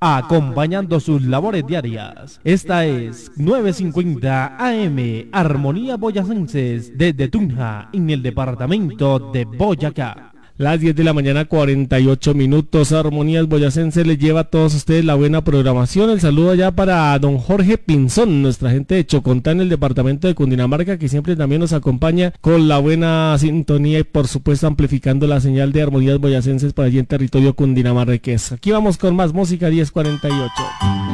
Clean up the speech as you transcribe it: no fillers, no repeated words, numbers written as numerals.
acompañando sus labores diarias. Esta es 950 AM, Armonía Boyacenses, desde Tunja, en el departamento de Boyacá. Las 10 de la mañana, 48 minutos. Armonías Boyacense les lleva a todos ustedes la buena programación. El saludo allá para don Jorge Pinzón, nuestra gente de Chocontá en el departamento de Cundinamarca, que siempre también nos acompaña con la buena sintonía y por supuesto amplificando la señal de Armonías Boyacenses para allí en territorio cundinamarqués. Aquí vamos con más música, 10:48.